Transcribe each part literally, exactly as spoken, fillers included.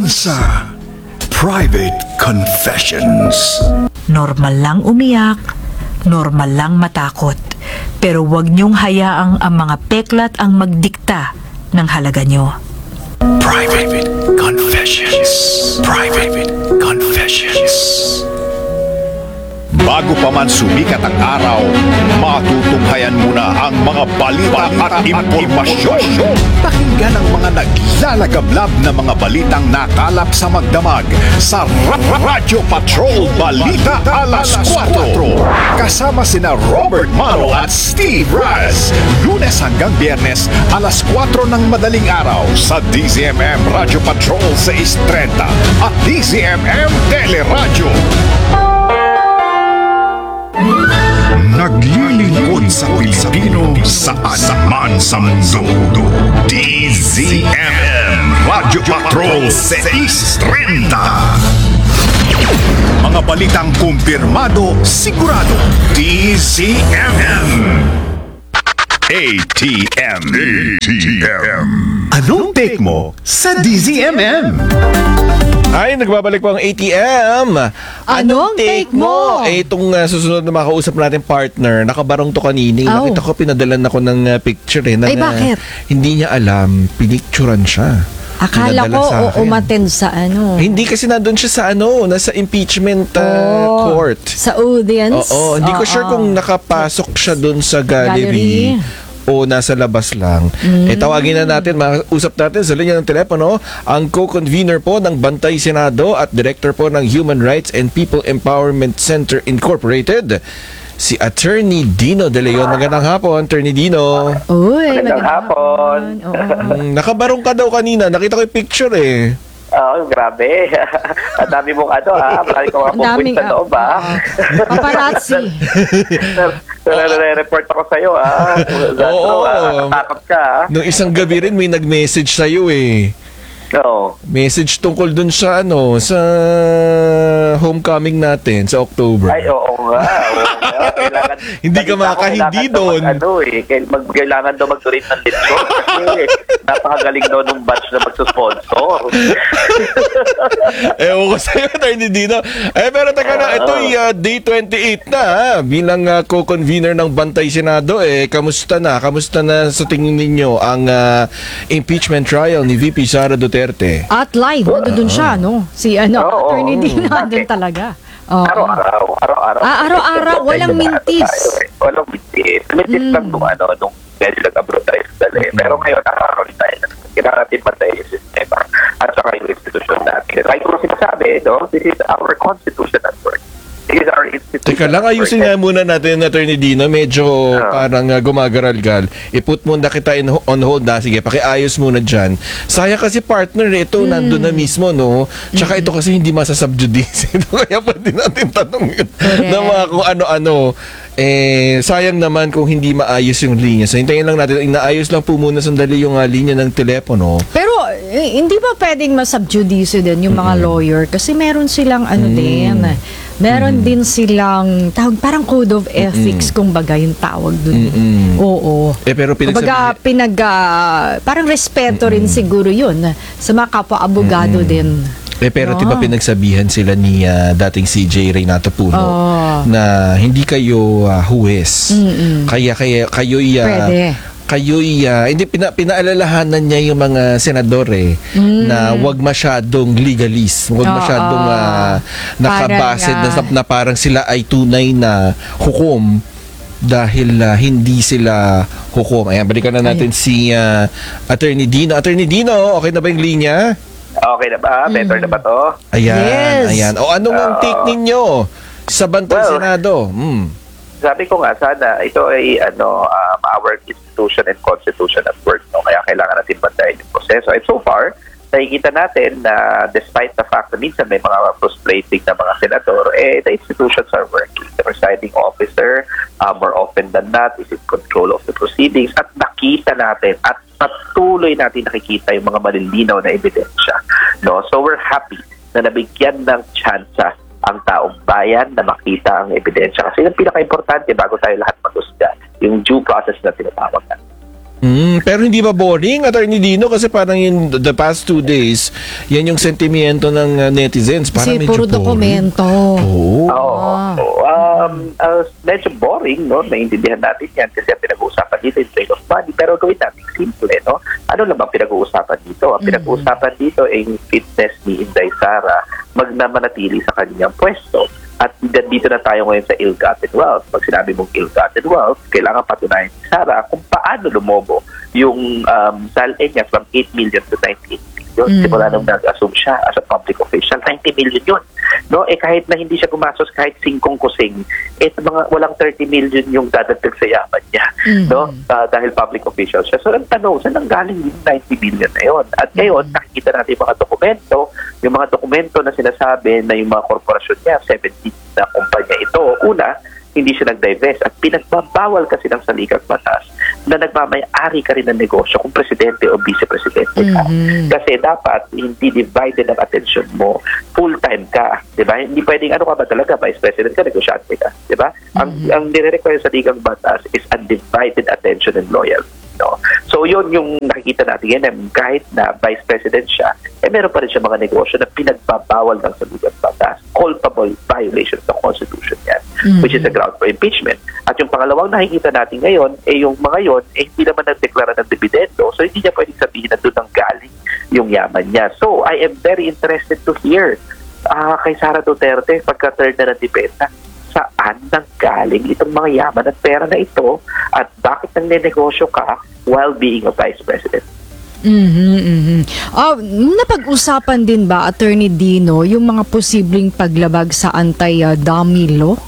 Dahil sa Private Confessions. Normal lang umiyak, normal lang matakot. Pero huwag niyong hayaang ang mga peklat ang magdikta ng halaga niyo. Private Confessions. Private Confessions. Bago pa man sumikat ang araw, matutunghayan muna ang mga balita at impormasyon. Pakinggan ang mga naglalagablab na mga balitang nakalap sa magdamag sa Radyo Patrol Balita Alas kwatro. Kasama sina Robert Maro at Steve Raz. Lunes hanggang Biyernes, alas kwatro ng madaling araw sa D Z M M Radyo Patrol six thirty at D Z M M Teleradyo. Naglilingkod sa Pilipino saan man sa mundo. D Z M M Radyo Patrol six thirty. Mga balitang kumpirmado, sigurado. D Z M M. A T M. A T M. Anong take mo sa D Z M M? Ay, nagbabalik po ang A T M. Anong take mo? Eh, itong uh, susunod na makausap natin partner, nakabarong to kanini. Oh. Nakita ko, pinadalan ako ng uh, picture eh. Na, Ay, bakit? Uh, hindi niya alam, pinicturan siya. Akala Pinadala ko sa akin. umattend sa ano. Eh, hindi kasi nandun siya sa ano, nasa impeachment uh, Oh, court. Sa audience? Oo, hindi ko Oo. sure kung nakapasok siya dun sa gallery. Gallery. O nasa labas lang. Mm. Eh, tawagin na natin, mausap natin sa linya ng telepono ang co-convener po ng Bantay Senado at director po ng Human Rights and People Empowerment Center Incorporated, si Attorney Dino De Leon. Magandang hapon, Attorney Dino. Uy, Magandang hapon. Oo. Mm, nakabarong ka daw kanina. Nakita ko yung picture eh. Oo, grabe. Ang dami mong ano ha. Marami kong mga Ang daming, pupunta sa loob ha. oo. Paparazzi. Nare-report ako sa'yo ha. Oo. Takot ka ha. Nung isang gabi rin may nag-message sa'yo eh. Oo. Message tungkol dun sa ano, sa homecoming natin sa October. Ay, oo nga. Oo nga. Kailangan, Hindi ka balita ko, makakahindi kailangan daw doon. Mag, ano eh. kail- Mag, kailangan daw mag-donate ng litro. Kasi napakagaling daw nung batch na magsusponsor. Ewan ko sa'yo, Attorney Dino. Eh, pero teka na, ito ay uh, day twenty-eight na ha, bilang uh, co-convener ng Bantay Senado. Eh, kamusta na? Kamusta na sa tingin ninyo ang uh, impeachment trial ni V P Sara Duterte? At live, nandun siya, no? Si ano, Oo. Attorney Dino, nandun talaga. Oo. Araw-araw. Araw-araw. Ah, araw-araw, walang mintis. Tayo, eh. Walang mintis. Mintis lang nung ano, nung medyo nag-abroad tayo sa dali. Pero ngayon, nakakaroon tayo. Kailangan natin patayin yung sistema at saka yung institution natin. Like ko sinasabi, no? This is our constitution at work. This is our institution. Teka lang, ayusin nga muna natin, Attorney Dino. Medyo Ah. parang uh, gumagaralgal. I-put muna kita in, on hold na. Sige, pakiayos muna dyan. Sayang kasi partner, eh, ito nandun na mismo, no? Tsaka ito kasi hindi masasubjudice. Kaya pwede natin tanongin na mga kung ano-ano. Eh, sayang naman kung hindi maayos yung linya. So, hintayin lang natin. Inaayos lang po muna sandali yung uh, linya ng telepono. Pero eh, hindi ba pwedeng masubjudice din yung mga lawyer? Kasi meron silang ano din, meron din silang tawag, parang code of ethics, kumbaga yung tawag dun. Mm-mm. Oo. Eh, pero Kumbaga, pinagsabi... pinag, ah, parang respeto rin siguro yun sa mga kapwa-abogado din. Eh, pero Ah. di ba pinagsabihan sila ni ah, dating C J Reynato Puno Ah. na hindi kayo uh, huwes. Mm-mm. Kaya, kaya kayo'y... ah, Pwede. kayo'y uh, hindi pina, pinaalalahanan niya yung mga senador eh na wag masyadong legalist, wag Oo. masyadong uh, nakabase Parang, na, ah, na parang sila ay tunay na hukom dahil uh, hindi sila hukom. Ayan, balikan na natin si uh, Attorney Dino. Attorney Dino, okay na ba yung linya? Okay na ba? Better na ba to? Ayan, Yes. ayan. O ano ang Oo. take ninyo sa Bantay Well, Senado? Hmm. Sabi ko nga, sana ito ay ano, um, our institution and constitution at work. No? Kaya kailangan natin bantayan yung proseso. And so far, nakikita natin na despite the fact na minsan may mga frustrating na mga senador, eh, the institutions are working. The presiding officer, uh, more often than not, is in control of the proceedings. At nakita natin at patuloy natin nakikita yung mga malilinaw na ebidensya. No? So we're happy na nabigyan ng tsansa ang taong bayan na makita ang ebidensya. Kasi yung pinaka-importante bago tayo lahat mag-usga, yung due process na tinatawag natin. Mm, pero hindi ba boring, Attorney Dino? Kasi parang in the past two days, yan yung sentimiento ng uh, netizens. Parang Kasi medyo puro boring. dokumento. Oo. Oo. Um, uh, medyo boring, no? Naiintindihan natin yan kasi ang pinag-uusapan dito yung trade of money. Pero gawin natin simple, no? Ano lang bang pinag-uusapan dito? Ang pinag-uusapan dito ay yung fitness ni Inday Sara magnamanatili sa kanyang pwesto. At dito na tayo ngayon sa ill-gotten wealth. Pag sinabi mong ill-gotten wealth, kailangan patunayan ni Sara kung paano lumobo yung um, salin niya from eight million to ninety-eight million. Mm. Simula nung nag-assume siya as a public official, ninety million yun. No? Eh kahit na hindi siya gumastos kahit singkong kusing, eh mga walang thirty million yung dadagdag sa yaman niya. Mm. No? Uh, dahil public official siya. So ang tanong, saan ang galing yung ninety million na yun? At ngayon, nakikita natin yung mga dokumento, yung mga dokumento na sinasabi na yung mga korporasyon niya, seventeen na kumpanya ito. Una, hindi siya nag-divest at pinagbabawal kasi ng saligang batas na nagmamay-ari ka rin ng negosyo kung presidente o vice-presidente ka. Mm-hmm. Kasi dapat hindi divided ang attention mo. Full-time ka. Diba? Hindi pwedeng ano ka ba talaga, vice-president ka, negosyante ka. Diba? Mm-hmm. Ang, ang nire-require sa ligang batas is undivided attention and loyalty. No? So yun yung nakikita natin yan, kahit na vice president siya, eh meron pa rin siya mga negosyo na pinagbabawal ng saligang batas, culpable violations ng constitution yan, mm-hmm. which is a ground for impeachment. At yung pangalawang nakikita natin ngayon, eh yung mga yon eh hindi naman nagdeklara ng dividendo, so hindi niya pwedeng sabihin na doon ang galing yung yaman niya. So I am very interested to hear uh, kay Sara Duterte pagka-turn na ng depensa, saan nang galing itong mga yaman at pera na ito at bakit nang nenegosyo ka while being a vice president. Mm-hmm, mm-hmm. Uh, napag-usapan din ba, Attorney Dino, yung mga posibleng paglabag sa anti-dummy law?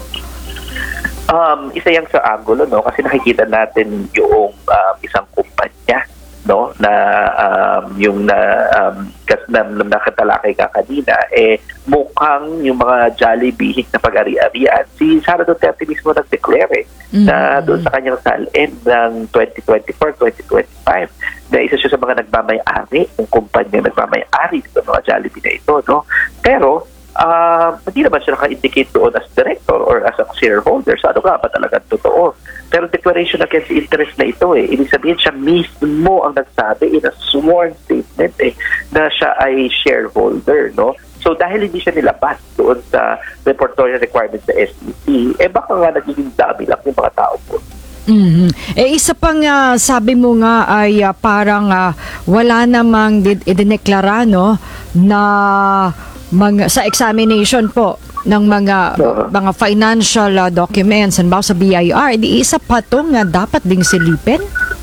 Um, isa yang sa angulo, no? Kasi nakikita natin yung um, isang kumpanya, no, na um, yung na um, kas na, na nakatalakay ka kanina, eh mukhang yung mga Jollibee na pag-ari-arian, si Sara Duterte mismo nag-declare eh, mm-hmm. na doon sa kanyang salin ng twenty twenty-four twenty twenty-five na isa siya sa mga nagmamay-ari, yung kumpanya nagmamay-ari ng mga Jollibee na ito, no? Pero Uh, hindi naman siya naka-indicate doon as director or as a shareholder. So ano nga ba talaga totoo? Pero declaration against interest na ito eh. Ibig sabihin siya mismo ang nagsabi in a sworn statement eh, na siya ay shareholder, no? So dahil hindi siya nilabas doon sa reportorial requirements sa S E C, eh baka nga nagiging dami lang yung mga tao po. Mm-hmm. Eh isa pang uh, sabi mo nga ay uh, parang uh, wala namang idineklara, no, na mga, sa examination po ng mga uh-huh. mga financial uh, documents and sa B I R, di isa pa to nga dapat ding silipin?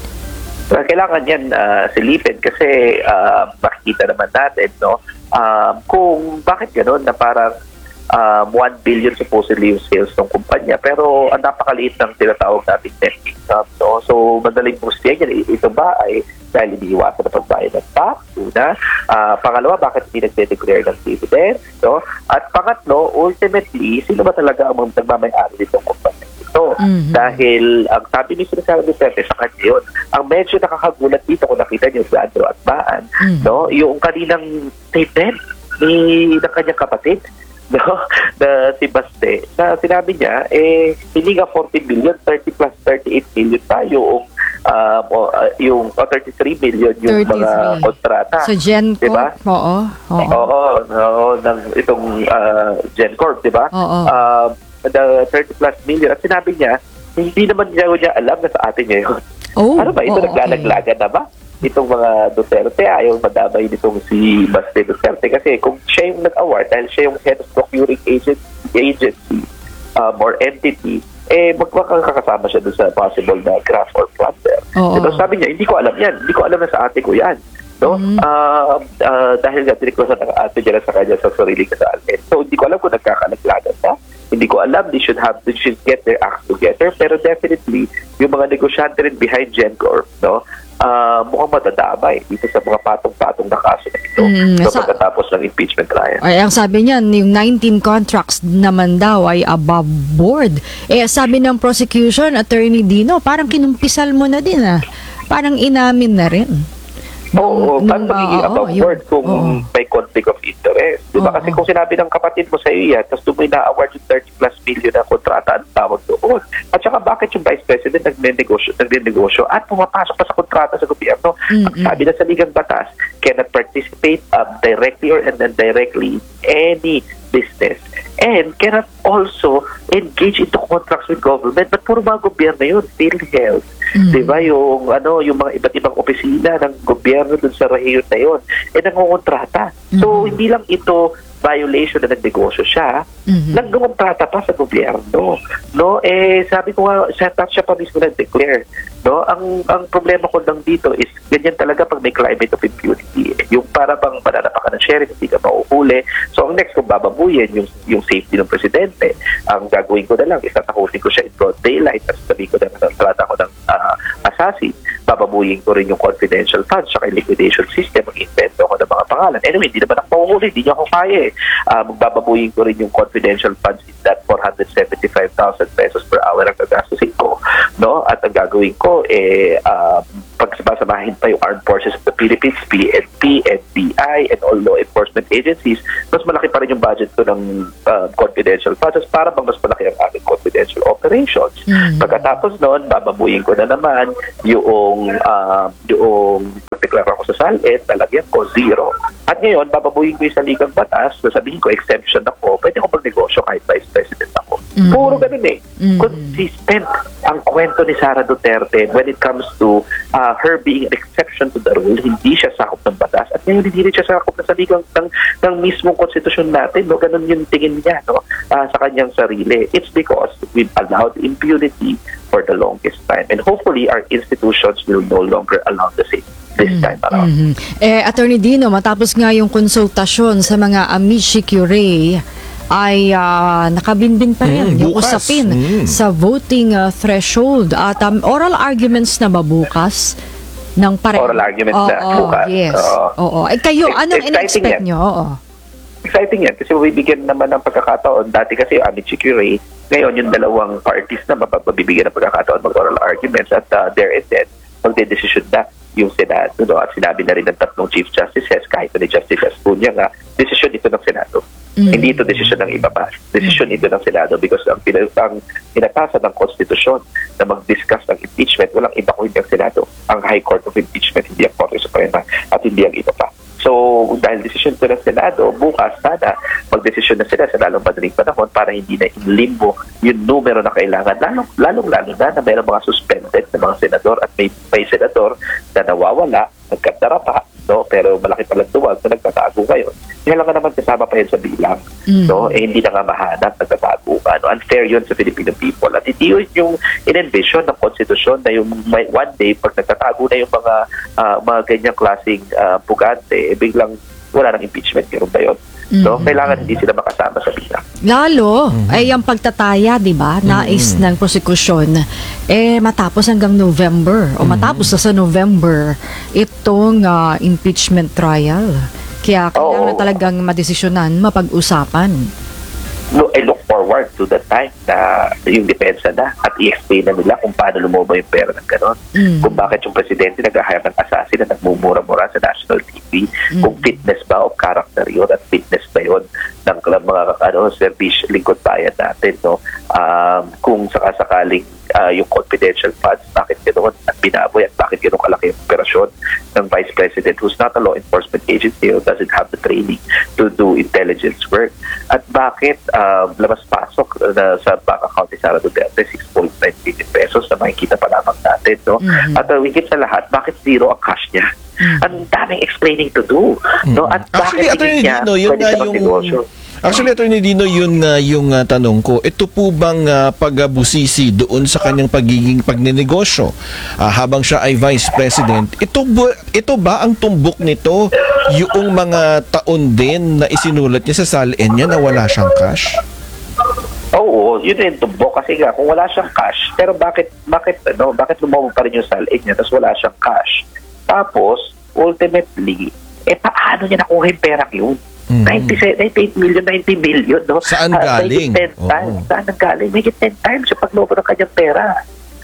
Uh, kailangan yan uh, silipin kasi uh, makikita naman natin, no, uh, kung bakit gano'n na parang um, one billion supposedly yung sales ng kumpanya pero ang napakaliit ng tinatawag natin net income, no? So madaling boostiyan yan. Ito ba ay dahil hindi iwasan na pagbayad ng tax, una. Uh, pangalawa, bakit hindi nagde-declare ng dividend, no? At pangatlo, ultimately, sino ba talaga ang nagmamay-ari nitong kumpanya ito? Mm-hmm. Dahil ang sabi ni Sara Duterte sa kanya yun, ang medyo nakakagulat dito kung nakita niyo sa Andrew at Baan, mm-hmm. no? Yung kaninang statement ni ng kanyang kapatid, no, na si Baste, na sinabi niya, eh, hindi nga forty billion, thirty plus thirty-eight million pa yung, uh, uh, yung oh, thirty-three million yung thirty-three mga kontrata. Sa GenCorp? Diba? Oo. Oo, oo, oo ng itong uh, GenCorp, diba? Oo. Uh, the thirty plus million. At sinabi niya, hindi naman niya, niya alam na sa atin ngayon. Oh, ano ba? Ito oh, naglalaglagan okay. na ba? Itong mga Duterte, ayaw madamay nitong si Baste Duterte kasi kung siya yung nag-award dahil siya yung head of procuring agency, agency um, or entity, eh magkakasama siya doon sa possible na graft or plunder. So sabi niya, hindi ko alam yan. Hindi ko alam na sa ate ko yan. No? Mm-hmm. Uh, uh, dahil nga tinikosan ng ate niya sa kanya sa sarili kasalanan. So hindi ko alam kung nagkakalaglagan na. Hindi ko alam, they should have, they should get their act together. Pero definitely, yung mga negosyante rin behind GenCorp, no, uh, mukhang matadamay dito sa mga patong-patong na kaso na ito. Mm, so, sa, pagkatapos ng impeachment trial. Ay, ang sabi niya, yung nineteen contracts naman daw ay above board. Eh, sabi ng prosecution, Attorney Dino, parang kinumpisal mo na din ah. Parang inamin na rin. Oo, Nung- paano nung, magiging ah, above oo, board yun. kung Oo. may conflict of interest? Di ba? Oo. Kasi kung sinabi ng kapatid mo sa iyo yan, tapos doon mo na-award yung thirty plus million na kontrata, ang tawag doon. At saka bakit yung Vice President nagne-negosyo, nagne-negosyo at pumapasok pa sa kontrata sa gobyerno? Ang Mm-mm. sabi na sa Ligang Batas, cannot participate um, directly or indirectly in any business and cannot also engage into contracts with government. But puro mga gobyerno yun, PhilHealth. Mm. Di ba? Yung, ano, yung mga iba't ibang opisina ng gobyerno dun sa rehiyon na yun, eh nangungontrata. So, hindi lang ito violation na nagnegosyo siya, Mhm. nagkontrata pa sa gobyerno. No? Eh, sabi ko nga, siya, siya pa mismo nag-declare. No? Ang, ang problema ko lang dito is, ganyan talaga pag may climate of impunity. Yung para bang mananapa ka ng sheriff, hindi ka mauhuli. So, ang next kong bababuyin, yung, yung safety ng presidente, ang gagawin ko na lang, is tatakutin ko siya in broad daylight, at sabihin ko na trata ko ng uh, assassin. Bababuyin ko rin yung confidential funds, saka yung liquidation system, mag-invento ko ng mga pangalan. Anyway, hindi naman ako mauhuli, hindi niya ako kaya eh. Uh, magbababuyin ko rin yung confidential funds in that four hundred seventy-five thousand pesos per hour ang gagastusin ko. No? At ang gagawin ko, eh, uh, pagsamahin pa yung Armed Forces of the Philippines, P N P, N B I, and all law enforcement agencies, mas malaki pa rin yung budget ko ng uh, confidential funds para bang mas malaki ang ating confidential operations. Mm. Pagkatapos noon, bababuyin ko na naman yung, uh, yung deklara ko sa SALED, talagyan ko zero. At ngayon, bababuyin ko yung sa Ligang Batas, sasabihin ko exemption ako, pwede ko magnegosyo kahit Vice President ako. Mm. Puro ganun eh. Mm. Consistent ang kwento ni Sara Duterte when it comes to uh, her being an exception to the rule. Hindi siya sakop ng batas at ngayon hindi rin siya sakop ng saligang ng, ng mismong konstitusyon natin. No? Ganun yung tingin niya, no? uh, sa kanyang sarili. It's because we've allowed impunity for the longest time. And hopefully our institutions will no longer allow the same this time around. Mhm. Eh, Attorney Dino, matapos nga yung konsultasyon sa mga Amici Curie, ay ah, nakabinbin pa rin Mm, yung bukas. usapin Mm. sa voting ah, threshold at um, oral arguments na ba bukas ng pare- Oral arguments na Oo, bukas. yes. Oo. Oo. Eh, kayo, Ex- anong exciting in-expect yan. nyo? Oo. Exciting yan kasi bibigyan naman ng pagkakataon. Dati kasi yung Amici Curie, ngayon yung dalawang parties na mapapabibigyan ng pagkakataon mag-oral arguments at uh, there and then, magde-decision na yung Senado. No? At sinabi na rin ng tatlong Chief Justices, kahit na ni Justice Astuña nga, decision ito ng Senado. Mm. Hindi ito decision ng iba pa. Decision ito ng Senado because ang, pina- ang pinatasan ng konstitusyon na mag-discuss ng impeachment, walang iba ko hindi ang Senado. Ang High Court of Impeachment, hindi ang Korte Suprema at hindi ang iba pa. So, dahil decision ito ng Senado, bukas sana mag-desisyon na sila sa lalong madaling panahon para hindi na in limbo yung numero na kailangan. Lalong, lalong-lalo na na mayroong mga suspended na mga senador at may, may senador na nawawala, nagkatara pa, no? Pero malaki palang duwag na nagtatago ngayon. Kailangan naman kasama pa yun sa bilang. Mm. No? Eh, hindi na nga mahanap, nagtatago ka. No? Unfair yun sa Filipino people. At hindi yun yung in-envision ng konstitusyon na yung may, one day, pag nagtatago na yung mga uh, mga ganyang klaseng uh, pugante, eh, biglang wala ng impeachment. Meron ba yun? So, kailangan hindi sila makasama sa bilang. Lalo, ay ang pagtataya, di ba, nais ng prosekusyon, eh matapos hanggang November, o matapos na sa November, itong ah, impeachment trial. Kaya kailangan Oo. talagang madesisyonan, mapag-usapan. No, I look forward to the time na yung depensa na at i-explain na nila kung paano lumobo yung pera ng ganon. Mm. Kung bakit yung presidente nag-hire ng assassin na nagmumura-mura sa national T V. Kung fitness ba o character yun at fitness ba yun ng mga ano, service lingkod bayan natin. No? Um, kung sakasakaling uh, yung confidential funds, bakit ganoon at binaboy at bakit ganoon kalaki yung operasyon ng Vice President who's not a law enforcement agency or doesn't have the training to do intelligence work. At bakit um, labas-pasok na sa bank account ni Sara Duterte six point nine billion pesos na makikita pa lamang natin. No? Mhm. At uh, higit sa lahat, bakit zero ang cash niya? Ang daming explaining to do. No? At Actually, bakit Attorney higit niya Dino, yun pwede nga siya yung... magnegosyo? Actually, Attorney Dino, yun nga yung uh, tanong ko. Ito po bang uh, pag-abusisi doon sa kanyang pagiging pagnenegosyo uh, habang siya ay Vice President, ito ba, ito ba ang tumbok nito yung mga taon din na isinulat niya sa salin niya na wala siyang cash? Oo, yun din tumbok kasi nga kung wala siyang cash, pero bakit bakit ano, bakit lumobo pa rin yung salin niya tapos wala siyang cash? Tapos ultimately, eh paano niya nakuha yung perang yun? Mhm. ninety-eight million, ninety million, no? Saan Ah, galing? May ten Oo. times. Saan ang galing? May ten times yung paglobo ng kanyang pera.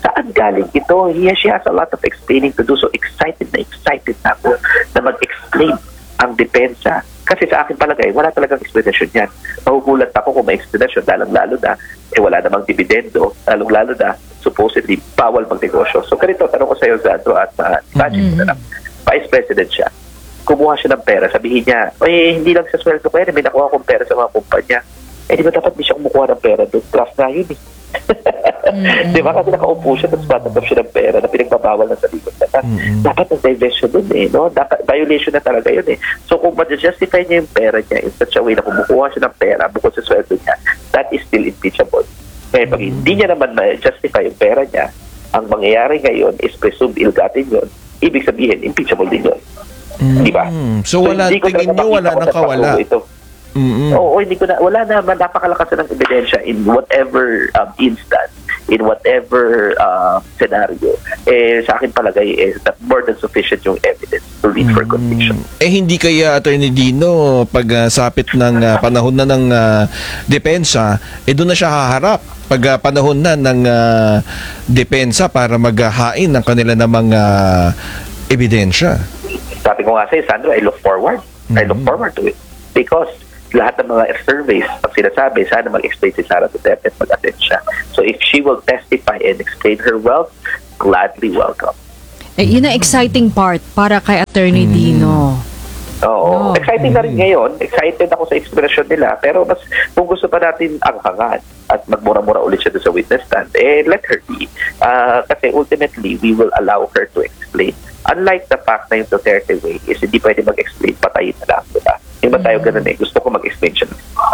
saan galing ito? He, she has a lot of explaining to do. So excited na excited na ako na mag-explain ang depensa. Kasi sa akin palagay, wala talagang explanation yan. Mahugulat ako kung may explanation, lalong-lalo na, eh wala namang dividendo, lalong-lalo na, supposedly, bawal magnegosyo. So ganito, tanong ko sa iyo, Sandro, at uh, imagine mo na lang, Vice President siya, kumuha siya ng pera, sabihin niya, eh, hindi lang sa sweldo ko yan, may nakuha akong pera sa mga kumpanya. Eh, di ba dapat di siya kumukuha ng pera doon? Draft na yun eh. Mm-hmm. Di ba? Kasi nakaupo siya tapos matanggap siya ng pera na pinagbabawal na sa likod. Dapat, mm-hmm. dapat nag-divest siya doon eh. No? Dapat, violation na talaga yun eh. So kung ma-justify niya yung pera niya in such a way na kumukuha siya ng pera bukod sa sweldo niya, that is still impeachable. Kaya pag hindi niya naman ma-justify yung pera niya, ang mangyayari ngayon is presumed ill-gotten yun. Ibig sabihin, impeachable din yun. Mm-hmm. Di ba? So, wala, hindi ko tingin talaga niyo wala makita nang kung kawala? ito. Mm-hmm. Oo, hindi ko na, wala naman, napakalakas ng ebidensya in whatever um, instance, in whatever uh, scenario. Eh, sa akin palagay, eh, that more than sufficient yung evidence to lead for conviction. Eh, hindi kaya, Attorney Dino, pag uh, sapit ng uh, panahon na ng uh, depensa, eh doon na siya haharap. Pag uh, panahon na ng uh, depensa para maghahain ng kanila namang uh, ebidensya. Sabi ko nga sa'yo, Sandro, I look forward. Mm-hmm. I look forward to it. Because lahat ng mga surveys, ang sinasabi, sana mag-explain si Sara Duterte at mag-attend siya. So if she will testify and explain her wealth, gladly welcome. Eh, yun ang exciting part para kay Attorney Dino. Oo. No. Exciting na rin ngayon. Excited ako sa explanation nila. Pero mas kung gusto pa natin ang hangad at magmura-mura ulit siya doon sa witness stand, eh let her be. Uh, kasi ultimately, we will allow her to explain. Unlike the fact na yung Duterte way is hindi pwede mag-explain, patayin na lang. Diba? Hindi ba tayo ganun eh? Gusto ko mag-explain siya.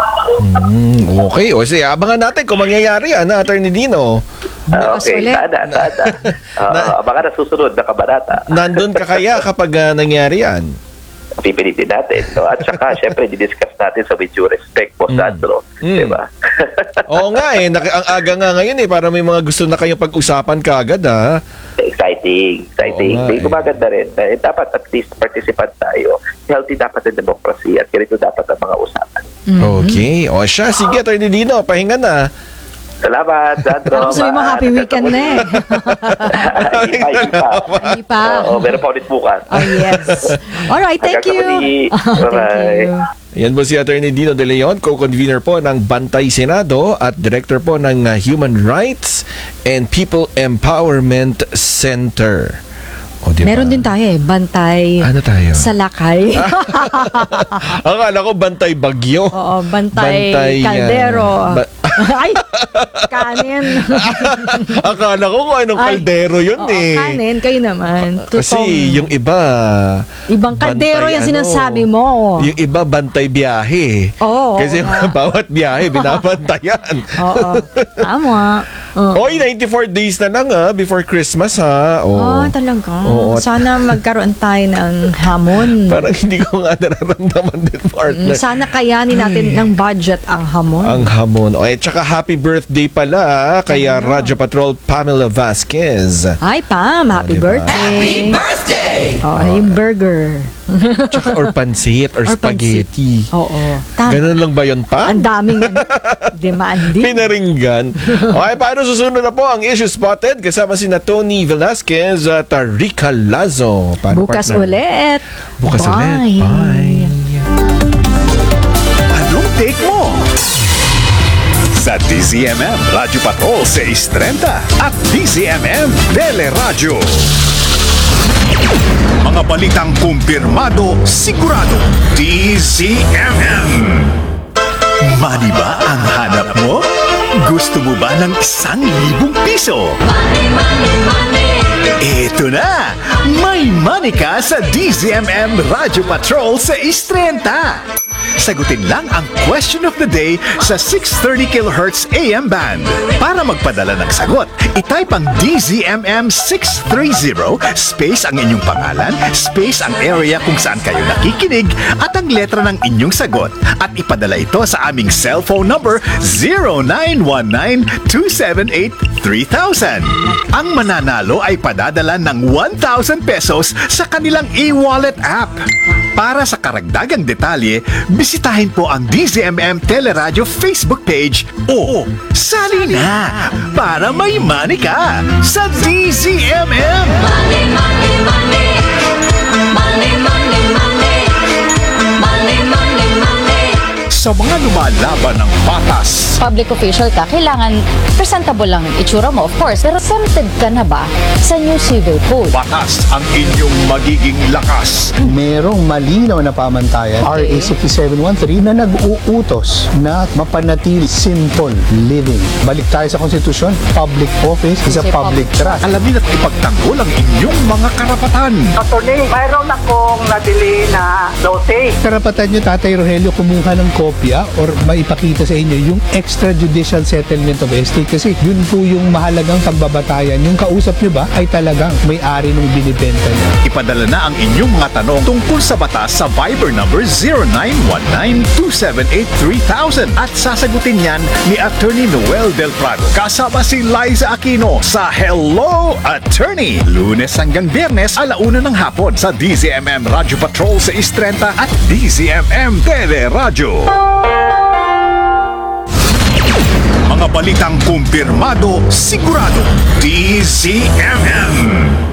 Mm, okay. O sige, abangan natin kung mangyayari yan, ha, Attorney Dino. Uh, okay, ulit. sana, sana. Uh, abangan na susunod na kabanata. Nandun ka kaya kapag uh, nangyari yan? Pipilitin natin. No? At saka, syempre, didiscuss natin sa with due respect po, Sandro. Mm. Diba? Oo nga eh, naki- ang aga nga ngayon eh, para may mga gusto na kayong pag-usapan kaagad, ha? Exciting, exciting. Oo nga, May eh. gumaganda rin. Eh, dapat at least participant tayo. Healthy dapat ang democracy at ganito dapat ang mga usapan. Okay. O siya, sige, Attorney Dino, pahinga na. Salamat, Sandro. Ako sabi mo, happy weekend na eh. Hindi pa, hindi pa. Hindi pa. Oo, meron pa ulit bukas. Oh, yes. Alright, thank Hanggang you. sa muli. Thank Bye-bye. you. Yan po si Attorney Dino De Leon, co-convener po ng Bantay Senado at director po ng uh, Human Rights and People Empowerment Center. O, diba? Meron din tayo eh, bantay Ano tayo? Salakay. Akala ko Bantay Bagyo. Oo, bantay, Bantay, uh, kaldero. ba- Ay, kanin. Akala ko kung anong Ay, kaldero yun oo, eh. kanin, kayo naman. Kasi Tutong- yung iba... Ibang kaldero bantay yung ano, sinasabi mo. Yung iba bantay biyahe. Oo, Kasi oo nga. bawat biyahe binabantayan. Oo, tama. Oo. Oy, ninety-four days na lang ha, before Christmas ha. Oh. Ah, talaga. Oo. Sana magkaroon tayo ng hamon. Parang hindi ko nga nararamdaman din, partner. Sana kayanin natin ng budget ang hamon. Ang hamon. O, eh, tsaka happy birthday pala ah, kay uh, Radyo Patrol Pamela Vasquez. Hi, Pam. Happy diba? birthday. Happy birthday! Oh, yung burger. Tsaka or pansit or, Or spaghetti. Oo. Tama. Ganun lang ba yun pa? Ang daming demanding. Pinaringgan. Okay, paano susunod na po ang issue spotted kasama si na Tony Velasquez at uh, Rica Lazo. Paano, Bukas partner? ulit. Bukas Bye. ulit. Bye. Anong take mo? Sa D Z M M Radyo Patrol six thirty at D Z M M Teleradyo. Mga balitang kumpirmado, sigurado. D Z M M. Money ba ang hanap mo? Gusto mo ba ng isang libong piso? Money, money, money. Ito na! May money ka sa D Z M M Radyo Patrol six thirty. Sagutin lang ang question of the day sa six thirty kilohertz A M band. Para magpadala ng sagot, itype ang D Z M M six thirty, space ang inyong pangalan, space ang area kung saan kayo nakikinig, at ang letra ng inyong sagot. At ipadala ito sa aming cellphone number zero nine one nine two seven eight three thousand. Ang mananalo ay padadala ng one thousand pesos sa kanilang e-wallet app. Para sa karagdagang detalye, bisitahin po ang D Z M M Teleradio Facebook page o sali na para may money ka sa D Z M M. Money, money, money. Money, money, money. Money, money, money. Sa mga lumalaban ng batas, Public official ka, kailangan presentable lang itsura mo, of course. Pero tempted ka na ba sa new civil code? batas ang inyong magiging lakas. Merong malinaw na pamantayan, R A sixty-seven thirteen, na nag-uutos na mapanatili simple living. Balik tayo sa konstitusyon, public office is a Say public public trust. Alamin at ipagtanggol ang inyong mga karapatan. Attorney, mayroon akong nabili na lote. Karapatan nyo, Tatay Rogelio, kumuha ng kopya or maipakita sa inyo yung extrajudicial settlement of estate kasi yun po yung mahalagang pagbabatayan. Yung kausap nyo ba ay talagang may-ari nung binibenta niya. Ipadala na ang inyong mga tanong tungkol sa batas sa Viber number zero nine one nine two seven eight three thousand at sasagutin yan ni Attorney Noel Del Prado. Kasama si Liza Aquino sa Hello Attorney. Lunes hanggang Biyernes, alauna ng hapon sa D Z M M Radio Patrol sa Istrenta at D Z M M Teleradio. Mga balitang kumpirmado, sigurado, D Z M M.